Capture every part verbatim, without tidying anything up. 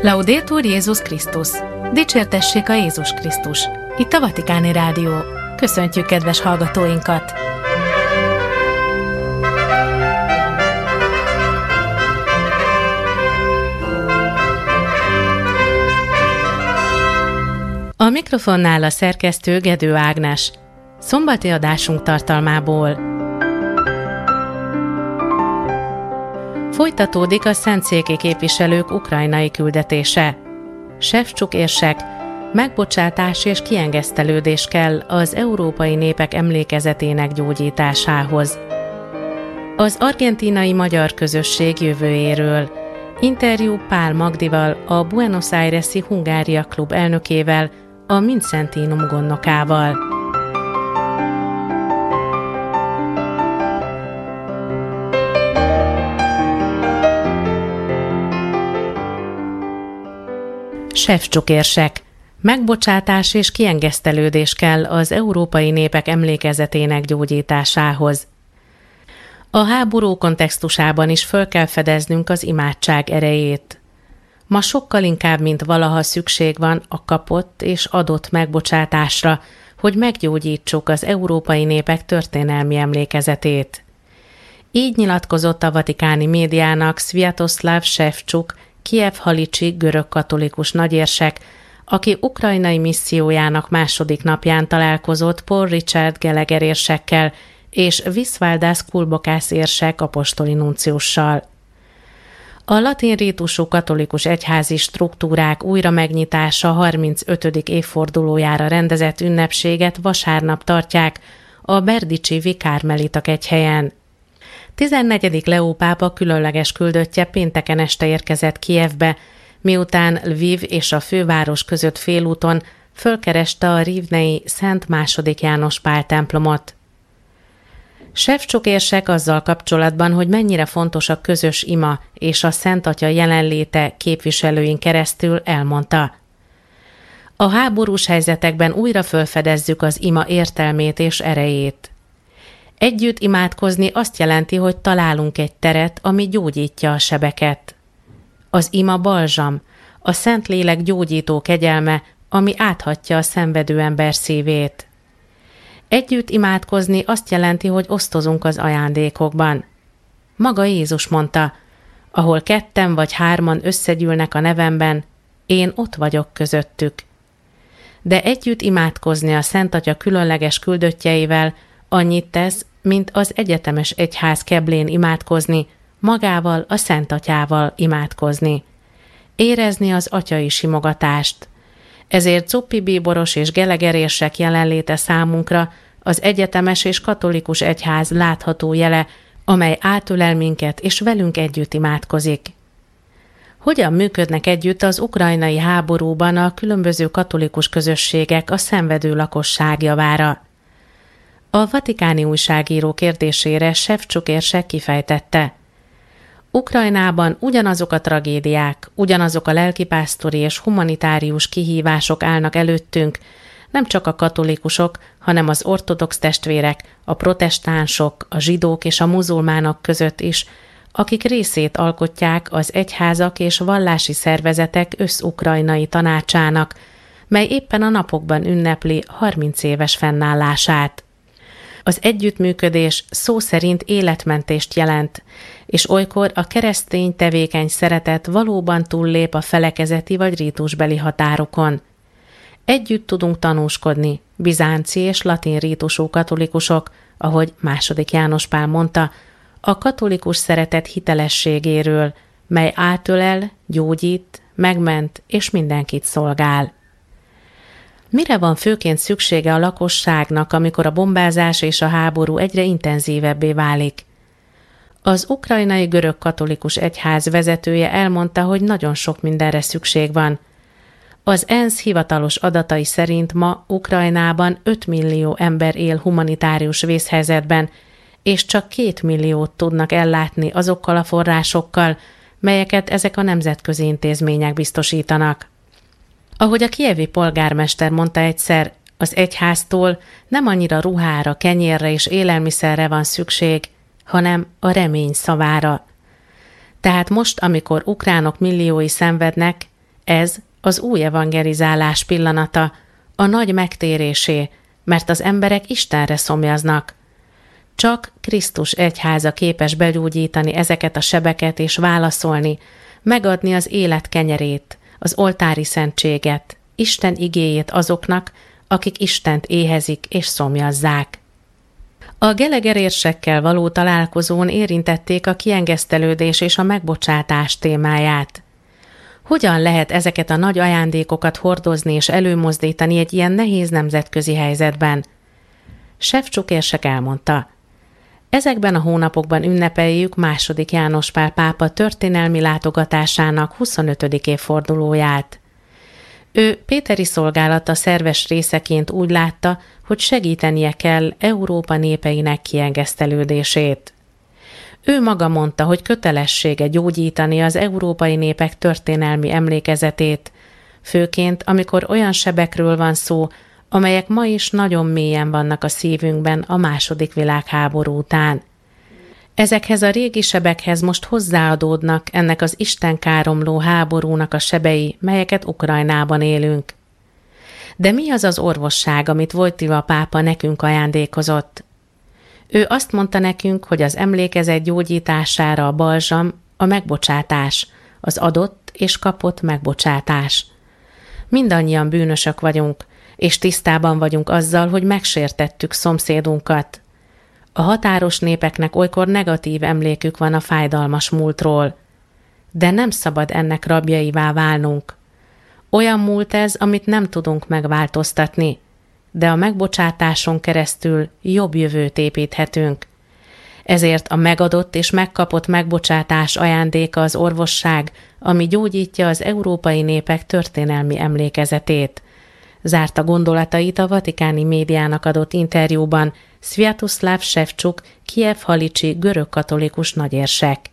Laudetur Jézus Krisztus! Dicsértessék a Jézus Krisztus! Itt a Vatikáni Rádió. Köszöntjük kedves hallgatóinkat! A mikrofonnál a szerkesztő Gedő Ágnes. Szombati adásunk tartalmából. Folytatódik a szentszéki képviselők ukrajnai küldetése. Sefcsuk érsek, megbocsátás és kiengesztelődés kell az európai népek emlékezetének gyógyításához. Az argentínai magyar közösség jövőjéről. Interjú Pál Magdival, a Buenos Aires-i Hungária Klub elnökével, a Mincentinum gondnokával. Sefcsuk érsek. Megbocsátás és kiengesztelődés kell az európai népek emlékezetének gyógyításához. A háború kontextusában is föl kell fedeznünk az imádság erejét. Ma sokkal inkább, mint valaha szükség van a kapott és adott megbocsátásra, hogy meggyógyítsuk az európai népek történelmi emlékezetét. Így nyilatkozott a vatikáni médiának Sviatoslav Sefcsuk, Kijev-Halicsi görög-katolikus nagyérsek, aki ukrajnai missziójának második napján találkozott Paul Richard Gallagher érsekkel és Visvaldas Kulbokász érsek apostoli nunciussal. A latin rítusú katolikus egyházi struktúrák újra megnyitása harmincötödik évfordulójára rendezett ünnepséget vasárnap tartják a berdicsi vikármelita kegyhelyen. tizennegyedik Leó pápa különleges küldöttje pénteken este érkezett Kijevbe, miután Lviv és a főváros között félúton fölkereste a rivnei Szent második János Pál templomot. Sefcsuk érsek azzal kapcsolatban, hogy mennyire fontos a közös ima és a Szent Atya jelenléte képviselőin keresztül elmondta. A háborús helyzetekben újra fölfedezzük az ima értelmét és erejét. Együtt imádkozni azt jelenti, hogy találunk egy teret, ami gyógyítja a sebeket. Az ima balzsam, a Szentlélek gyógyító kegyelme, ami áthatja a szenvedő ember szívét. Együtt imádkozni azt jelenti, hogy osztozunk az ajándékokban. Maga Jézus mondta, ahol ketten vagy hárman összegyűlnek a nevemben, én ott vagyok közöttük. De együtt imádkozni a Szent Atya különleges küldöttjeivel annyit tesz, mint az egyetemes egyház keblén imádkozni, magával, a Szent Atyával imádkozni. Érezni az atyai simogatást. Ezért Cuppi bíboros és Gallagher érsek jelenléte számunkra az egyetemes és katolikus egyház látható jele, amely átölel minket és velünk együtt imádkozik. Hogyan működnek együtt az ukrajnai háborúban a különböző katolikus közösségek a szenvedő lakosság javára? A vatikáni újságíró kérdésére Sefcsuk érsek kifejtette. Ukrajnában ugyanazok a tragédiák, ugyanazok a lelkipásztori és humanitárius kihívások állnak előttünk, nem csak a katolikusok, hanem az ortodox testvérek, a protestánsok, a zsidók és a muzulmánok között is, akik részét alkotják az egyházak és vallási szervezetek összukrajnai tanácsának, mely éppen a napokban ünnepli harminc éves fennállását. Az együttműködés szó szerint életmentést jelent, és olykor a keresztény tevékeny szeretet valóban túllép a felekezeti vagy rítusbeli határokon. Együtt tudunk tanúskodni, bizánci és latin rítusú katolikusok, ahogy második János Pál mondta, a katolikus szeretet hitelességéről, mely átölel, gyógyít, megment és mindenkit szolgál. Mire van főként szüksége a lakosságnak, amikor a bombázás és a háború egyre intenzívebbé válik? Az ukrajnai görög-katolikus egyház vezetője elmondta, hogy nagyon sok mindenre szükség van. Az ENSZ hivatalos adatai szerint ma Ukrajnában öt millió ember él humanitárius vészhelyzetben, és csak két milliót tudnak ellátni azokkal a forrásokkal, melyeket ezek a nemzetközi intézmények biztosítanak. Ahogy a kijevi polgármester mondta egyszer, az egyháztól nem annyira ruhára, kenyérre és élelmiszerre van szükség, hanem a remény szavára. Tehát most, amikor ukránok milliói szenvednek, Ez az új evangelizálás pillanata, a nagy megtérésé, mert az emberek Istenre szomjaznak. Csak Krisztus egyháza képes begyógyítani ezeket a sebeket és válaszolni, megadni az élet kenyerét, az oltári szentséget, Isten igéjét azoknak, akik Istent éhezik és szomjazzák. A Geleger érsekkel való találkozón érintették a kiengesztelődés és a megbocsátás témáját. Hogyan lehet ezeket a nagy ajándékokat hordozni és előmozdítani egy ilyen nehéz nemzetközi helyzetben? Sevcsuk érsek elmondta, ezekben a hónapokban ünnepeljük második János Pál pápa történelmi látogatásának huszonötödik évfordulóját. Ő péteri szolgálata szerves részeként úgy látta, hogy segítenie kell Európa népeinek kiengesztelődését. Ő maga mondta, hogy kötelessége gyógyítani az európai népek történelmi emlékezetét, főként amikor olyan sebekről van szó, amelyek ma is nagyon mélyen vannak a szívünkben a második világháború után. Ezekhez a régi sebekhez most hozzáadódnak ennek az istenkáromló háborúnak a sebei, melyeket Ukrajnában élünk. De mi az az orvosság, amit Wojtyła pápa nekünk ajándékozott? Ő azt mondta nekünk, hogy az emlékezet gyógyítására a balzsam, a megbocsátás, az adott és kapott megbocsátás. Mindannyian bűnösök vagyunk, és tisztában vagyunk azzal, hogy megsértettük szomszédunkat. A határos népeknek olykor negatív emlékük van a fájdalmas múltról, de nem szabad ennek rabjaivá válnunk. Olyan múlt ez, amit nem tudunk megváltoztatni, de a megbocsátáson keresztül jobb jövőt építhetünk. Ezért a megadott és megkapott megbocsátás ajándéka az orvosság, ami gyógyítja az európai népek történelmi emlékezetét. Zárta gondolatait a vatikáni médiának adott interjúban Sviatoslav Sevcsuk, Kijev-Halicsi görögkatolikus nagyérsek.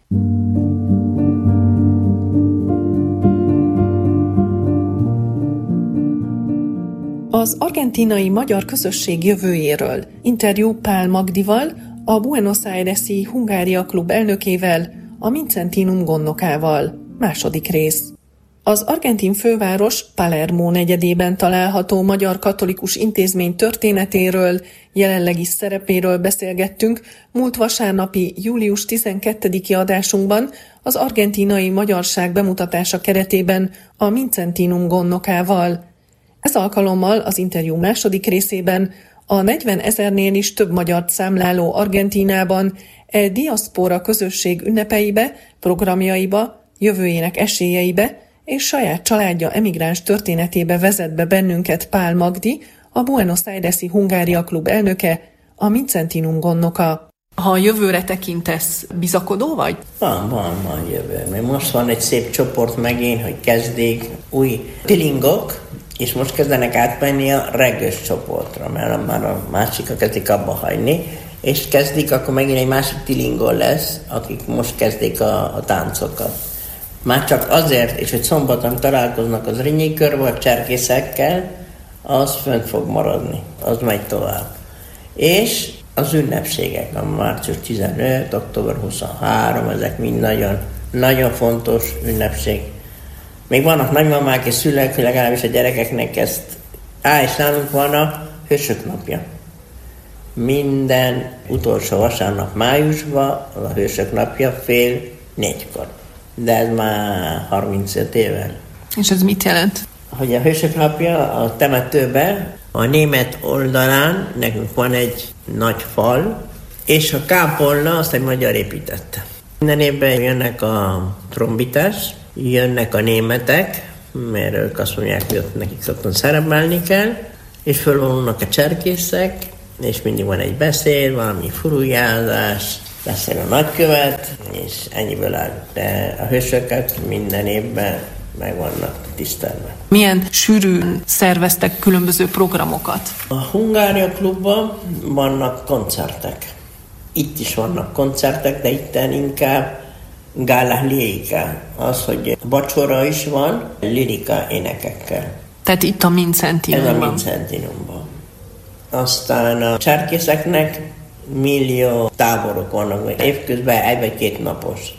Az argentínai magyar közösség jövőjéről interjú Pál Magdival, a Buenos Aires-i Hungária Klub elnökével, a Mincentinum gondnokával. Második rész. Az argentin főváros Palermo negyedében található magyar katolikus intézmény történetéről, jelenlegi szerepéről beszélgettünk múlt vasárnapi július tizenkettediki adásunkban az argentinai magyarság bemutatása keretében a Mincentinum gondnokával. Ez alkalommal az interjú második részében a negyven ezernél is több magyart számláló Argentínában e diaszpora közösség ünnepeibe, programjaiba, jövőjének esélyeibe és saját családja emigráns történetébe vezet be bennünket Pál Magdi, a Buenos Aires-i Hungária Klub elnöke, a Mincentinum gondnoka. Ha a jövőre tekintesz, bizakodó vagy? Van, van, van jövő. Mert most van egy szép csoport megint, hogy kezdik új tilingok, és most kezdenek átmenni a regős csoportra, mert már a másikat kezdik abba hagyni, és kezdik, akkor megint egy másik tilingol lesz, akik most kezdik a, a táncokat. Már csak azért, és hogy szombaton találkoznak az Rényi körbe a cserkészekkel, az fönt fog maradni, az megy tovább. És az ünnepségek, a március tizenötödike, október huszonharmadika, ezek mind nagyon, nagyon fontos ünnepség. Még vannak nagymamák és szülők, hogy legalábbis a gyerekeknek ezt á, és nálunk van a Hősök napja. Minden utolsó vasárnap májusban az a Hősök napja fél négykor. De ez már harmincöt éve. És ez mit jelent? Hogy a Hősök napja a temetőben, a német oldalán nekünk van egy nagy fal, és a kápolna azt egy magyar építette. Minden évben jönnek a trombitás, jönnek a németek, mert ők azt mondják, hogy ott nekik otthon szerepelni kell, és fölvonulnak a cserkészek, és mindig van egy beszéd, valami furujázás, beszél a nagykövet, és ennyiből áll. De a hősöket minden évben meg vannak tisztelve. Milyen sűrűn szerveztek különböző programokat? A Hungária Klubban vannak koncertek. Itt is vannak koncertek, de itten inkább gála lirika. Az, hogy vacsora is van, lirika énekekkel. Tehát itt a Mincentinumban. Ez a Mincentinumban. Aztán a cserkészeknek millió táborok vannak, évközben egy vagy két napos.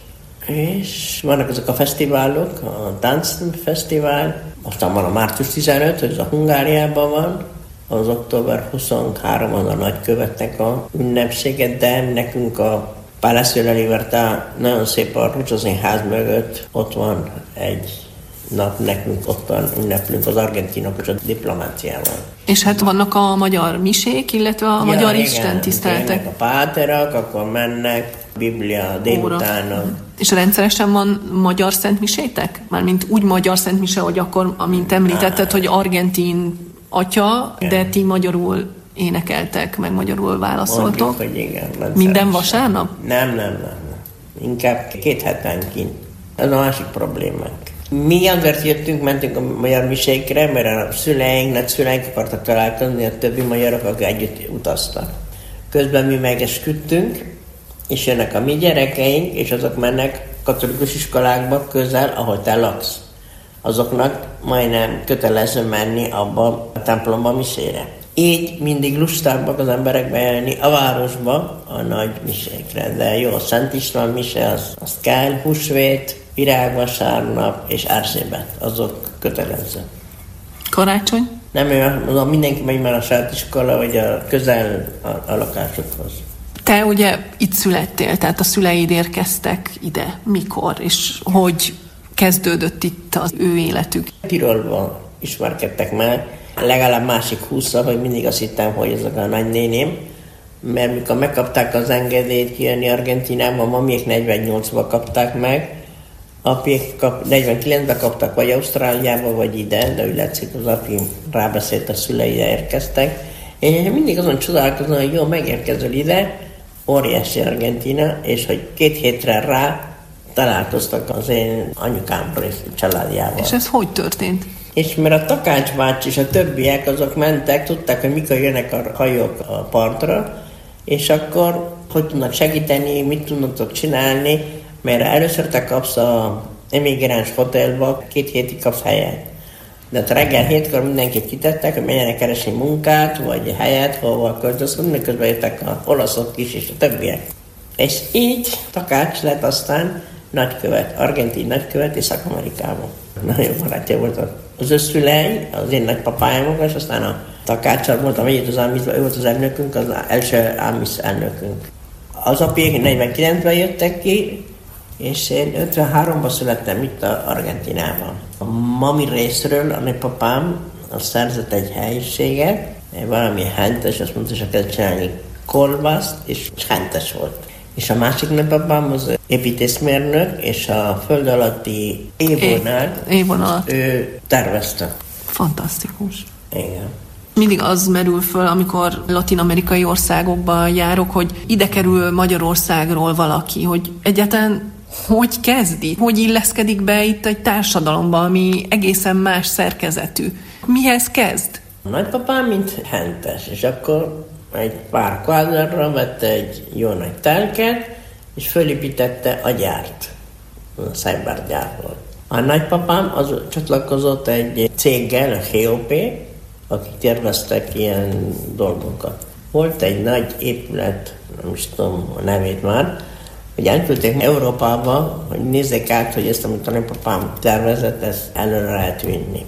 És vannak ezek a fesztiválok, a Táncfesztivál, aztán van a március tizenötödike, ez a Hungáriában van, az október huszonharmadika a nagykövetnek a ünnepsége, de nekünk a Palacio de la Libertad nagyon szép a Rucsa ház mögött, ott van egy nap, nekünk ottan ünneplünk az argentinok a diplomáciával. És hát vannak a magyar misék, illetve a ja, magyar istentiszteletek. A páterak, akkor mennek, Biblia délutának. És rendszeresen van magyar szentmisétek? Mármint úgy magyar szentmise, hogy akkor, amint említetted, hogy argentin atya, igen, de ti magyarul énekeltek, meg magyarul válaszoltok. Mondjuk, hogy igen. Minden vasárnap? Nem, nem, nem, nem. Inkább két hetenként. Ez a másik problémánk. Mi azért jöttünk, mentünk a magyar misékre, mert a szüleink, nagyszüleink akartak találkozni, a többi magyarok, akik együtt utaztak. Közben mi megesküdtünk, és jönnek a mi gyerekeink, és azok mennek katolikus iskolákba közel, ahol te laksz. Azoknak majdnem kötelező menni abba a templomba misére. Így mindig lustábbak az emberek bejönni a városba a nagy misékre. De jó, a Szent István mise, az, az kell, húsvét, virágvasárnap és Erzsébet, azok kötelező. Karácsony? Nem, ő, mindenki megy már a saját iskola, vagy a közel a, a lakásokhoz. Te ugye itt születtél, tehát a szüleid érkeztek ide. Mikor? És hogy kezdődött itt az ő életük? Tirolban ismerkedtek már, legalább másik húszal, hogy mindig azt hittem, hogy ezek a nagynéném, mert mikor megkapták az engedélyt kijönni Argentinában, mamiék negyvennyolcban kapták meg, apiék kap, negyvenkilencben kaptak, vagy Ausztráliába, vagy ide, de úgy látszik, az api rábeszélt, a szülei ide érkeztek. Én mindig azon csodálkozom, hogy jó, megérkezel ide, óriási Argentina, és hogy két hétre rá találkoztak az én anyukám családjával. És ez hogy történt? És mert a Takács bácsi és a többiek azok mentek, tudták, hogy mikor jönnek a hajók a partra, és akkor hogy tudnak segíteni, mit tudnak csinálni, mert először te kapsz a emigráns hotelba, két hétig kapsz helyet. De reggel hétkor mindenkit kitettek, hogy menjenek keresni munkát, vagy helyet, hova költözködni, közben jöttek a olaszok is, és a többiek. És így Takács lett aztán nagykövet, argentin nagykövet Észak-Amerikában. Nagyon barátja volt az összülei, az én nagypapájámok, és aztán a Takáccsal voltam együtt az Ámiszban, ő volt az elnökünk, az első Ámisz elnökünk. Az apiék negyvenkilencben jöttek ki, és én ötvenháromban születtem itt a Argentinában. A mami részről a nagypapám az szerzett egy helyiséget, valami hentes, azt mondta, hogy kell csinálni kolbászt, és hentes volt. És a másik nagypapám az építészmérnök, és a föld alatti évonal, évonal. ő tervezte. Fantasztikus. Igen. Mindig az merül föl, amikor latin-amerikai országokba járok, hogy ide kerül Magyarországról valaki, hogy egyáltalán hogy kezdi, hogy illeszkedik be itt egy társadalomba, ami egészen más szerkezetű. Mihez kezd? A nagypapám mint hentes, és akkor egy pár kvádrra vette egy jó nagy telket, és fölépítette a gyárt, a szájbárgyár volt. A nagypapám az csatlakozott egy céggel, a gé o pé, akik terveztek ilyen dolgokat. Volt egy nagy épület, nem is tudom a nevét már, hogy elküldték Európába, hogy nézzék át, hogy ezt, amit a nagypapám tervezett, ezt előre lehet vinni.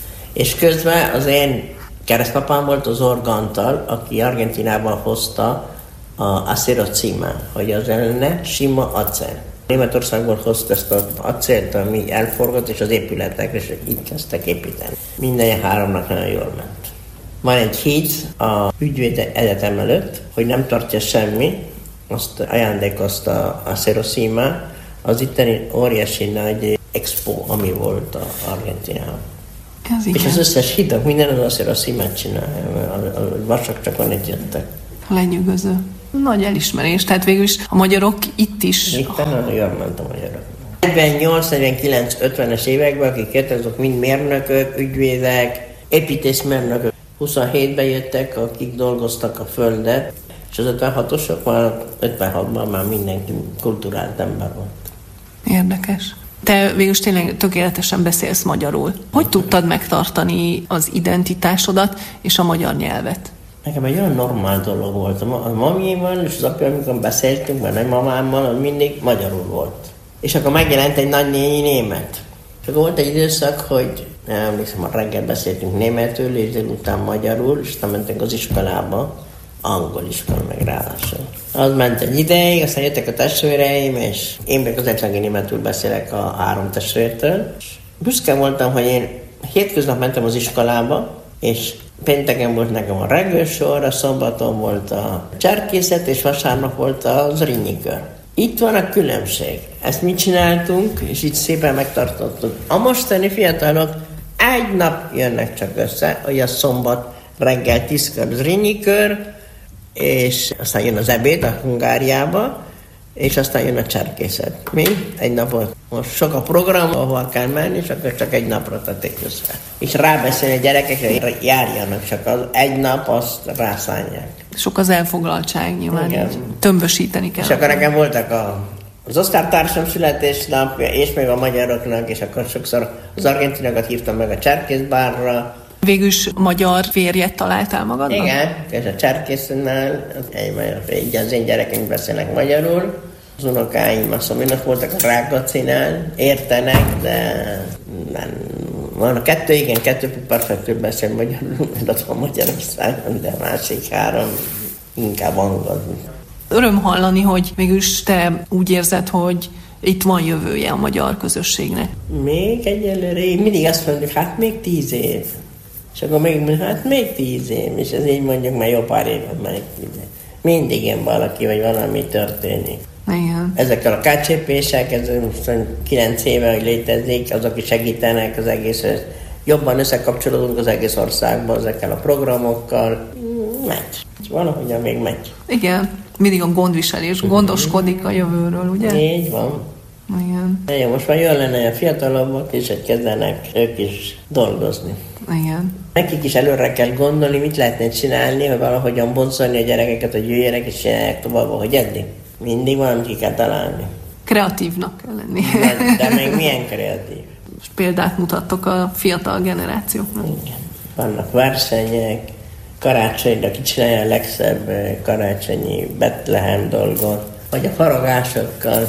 És közben az én keresztapám volt az Organtal, aki Argentinában hozta a Acero Cima, hogy az ellene sima acél. Németországból hozta ezt az acélt, ami elforgott, és az épületek, és így kezdtek építeni. Minden háromnak nagyon jól ment. Van egy híd a ügyvéd egyetem előtt, hogy nem tartja semmi, azt ajándékozta a Acero Cima, az itteni óriási nagy expo, ami volt a Argentinában. És az összes hídak, minden az Acero Cimát csinálja, a, a vasak csak annyit jöttek. Lenyűgöző. Nagy elismerés, tehát végül is a magyarok itt is... Itt nagyon jól ment a magyarok. negyvennyolc, negyvenkilenc, ötvenes években, akik jöttek, azok mind mérnökök, ügyvédek, építészmérnökök. huszonhétben jöttek, akik dolgoztak a földet, és az ötvenhatosok már ötvenhatban már mindenki kulturált ember volt. Érdekes. Te végül tényleg tökéletesen beszélsz magyarul. Hogy tudtad megtartani az identitásodat és a magyar nyelvet? Nekem egy olyan normál dolog volt. A mamiéval és az apja, amikor beszéltünk, mert nagymamámmal, az mindig magyarul volt. és akkor megjelent egy nagynényi német. És akkor volt egy időszak, hogy nem emlékszem, a reggel beszéltünk németül, és délután magyarul, és aztán mentünk az iskolába, angol iskola meg ráadásul. Az ment egy ideig, aztán jöttek a testvéreim, és én meg az egyetlen németül beszélek a három testvértől. Büszke voltam, hogy én hétköznap mentem az iskolába, és pénteken volt nekem a regősor, a szombaton volt a cserkészet, és vasárnap volt az rinnyikör. Itt van a különbség. Ezt mit csináltunk, és így szépen megtartottuk. A mostani fiatalok egy nap jönnek csak össze, hogy a szombat reggel tízkor az rinnyikör, és aztán jön az ebéd a Hungáriába, és aztán jön a cserkészet. Mi? Egy napot. Most sok a program, ahol kell menni, és akkor csak egy napra tették össze. És rábeszélni a gyerekekre, hogy járjanak, csak az egy nap, azt rászánják. Sok az elfoglaltság nyilván, így tömbösíteni kell. És akkor nekem voltak a, az osztálytársam születésnapja, és még a magyaroknak, és akkor sokszor az argentinokat hívtam meg a cserkészbárra. Végülis magyar férjet találtál magadnak? Igen, és a cserkésznál egy magyar férj, az én gyerekeink beszélnek magyarul, az unokáim azt mondom, voltak a Rákóczinál, értenek, de nem. Van a kettő, igen, kettő perfektül beszél magyarul, mert van Magyarországon, de a másik három inkább angol. Öröm hallani, hogy mégis te úgy érzed, hogy itt van jövője a magyar közösségnek. Még egyelőre, mindig azt mondjuk, hát még tíz év. És akkor még mondjuk, hát még tíz év, és ez így mondjuk már jó pár évet meg. Mindig ilyen valaki, vagy valami történik. Igen. Ezekkel a ká cé pések, ez kilenc éve, hogy létezik, azok is segítenek az egész, jobban összekapcsolódunk az egész országban ezekkel a programokkal. Megy. Valahogyan még megy. Igen. Mindig a gondviselés, gondoskodik a jövőről, ugye? Így van. Igen. Igen, most már jól lenne, a fiatalabbak is, hogy kezdenek ők is dolgozni. Igen. Nekik is előre kell gondolni, mit lehetne csinálni, hogy valahogyan boncolni a gyerekeket, hogy jöjjenek és csinálják tovább, ahogy eddig. Mindig valamit ki kell találni. Kreatívnak kell lenni. De, de még milyen kreatív. És példát mutattok a fiatal generációknak. Igen. Vannak versenyek, karácsonyra ki csinálja a legszebb karácsonyi Betlehem dolgot, vagy a faragásokkal.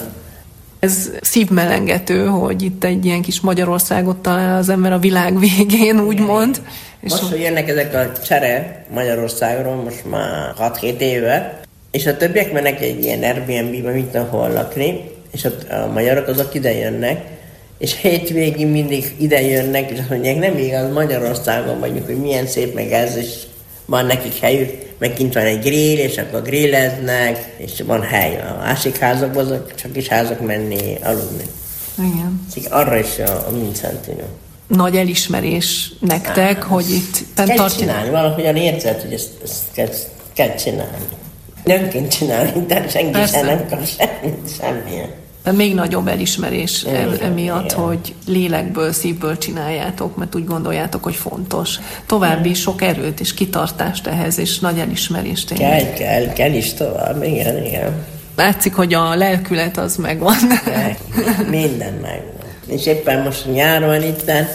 Ez szívmelengető, hogy itt egy ilyen kis Magyarországot talál az ember a világ végén, úgymond. És most, hogy jönnek ezek a csere Magyarországról, most már hat-hét éve, és a többiek mennek egy ilyen Airbnb-be, mint ahol lakni, és a, a magyarok azok ide jönnek, és hétvégén mindig ide jönnek, és azt mondják, nem igaz, Magyarországon vagyunk, hogy milyen szép meg ez, és van nekik helyük, meg kint van egy grill, és akkor grilleznek, és van hely. A másik házakban azok csak is házak menni, aludni. Igen. Arra is a, a Mincentinum. Nagy elismerés nektek, Á, hogy itt fenntartják. Kell csinálni, valahogyan érzed, hogy ezt, ezt kell, kell csinálni. Nem kell csinálni, de senki Persze. sem nem kell semmit, semmilyen. De még nagyobb elismerés igen, emiatt, igen. hogy lélekből, szívből csináljátok, mert úgy gondoljátok, hogy fontos. További igen. sok erőt és kitartást ehhez, és nagy elismerést tényleg. Kell, kell, kell is tovább, igen, igen. Látszik, hogy a lelkület az megvan. De, minden megvan. És éppen most nyár van itten,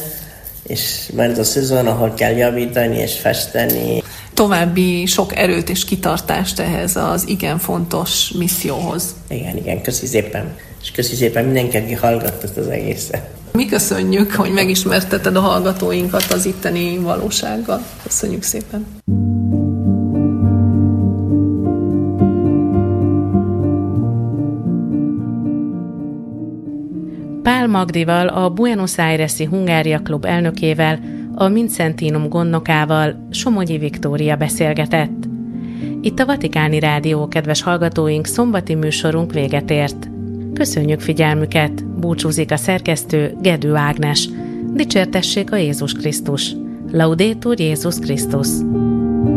és már ez a szezon, ahol kell javítani és festeni. További sok erőt és kitartást ehhez az igen fontos misszióhoz. Igen, igen, köszi szépen. És köszi szépen mindenki, aki hallgatott az egészet. Mi köszönjük, hogy megismerteted a hallgatóinkat az itteni valósággal. Köszönjük szépen. Pál Magdival, a Buenos Aires-i Hungária Klub elnökével, a Mincentinum gondnokával Somogyi Viktória beszélgetett. Itt a Vatikáni Rádió, kedves hallgatóink, szombati műsorunk véget ért. Köszönjük figyelmüket, búcsúzik a szerkesztő Gedő Ágnes. Dicsértessék a Jézus Krisztus. Laudetur Jézus Krisztus.